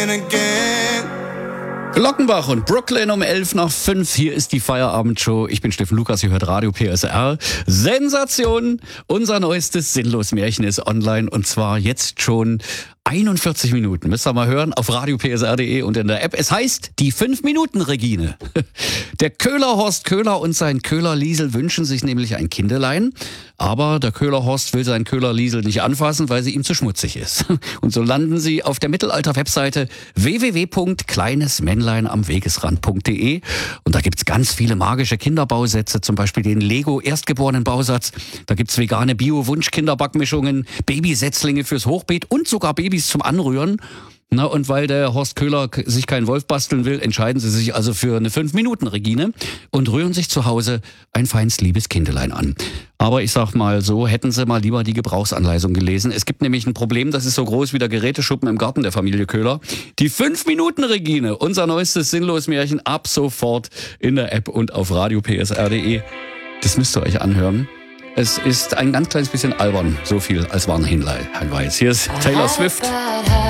Glockenbach und Brooklyn um 11:05. Hier ist die Feierabendshow. Ich bin Steffen Lukas, ihr hört Radio PSR. Sensation! Unser neuestes Sinnlos-Märchen ist online und zwar jetzt schon 41 Minuten. Müsst ihr mal hören auf radiopsr.de und in der App. Es heißt die 5-Minuten-Regine. Der Köhler Horst Köhler und sein Köhler Liesel wünschen sich nämlich ein Kindelein. Aber der Köhler Horst will seinen Köhler Liesel nicht anfassen, weil sie ihm zu schmutzig ist. Und so landen sie auf der Mittelalter-Webseite www.kleinesmännleinamwegesrand.de. Und da gibt's ganz viele magische Kinderbausätze, zum Beispiel den Lego-Erstgeborenen-Bausatz. Da gibt's vegane Bio-Wunsch-Kinderbackmischungen, Babysetzlinge fürs Hochbeet und sogar Babys zum Anrühren. Na, und weil der Horst Köhler sich keinen Wolf basteln will, entscheiden sie sich also für eine 5-Minuten-Regine und rühren sich zu Hause ein feins liebes Kindelein an. Aber ich sag mal so, hätten sie mal lieber die Gebrauchsanleitung gelesen. Es gibt nämlich ein Problem, das ist so groß wie der Geräteschuppen im Garten der Familie Köhler. Die 5-Minuten-Regine, unser neuestes Sinnlos-Märchen, ab sofort in der App und auf radiopsr.de. Das müsst ihr euch anhören. Es ist ein ganz kleines bisschen albern, so viel als Warnhinweis. Hier ist Taylor Swift.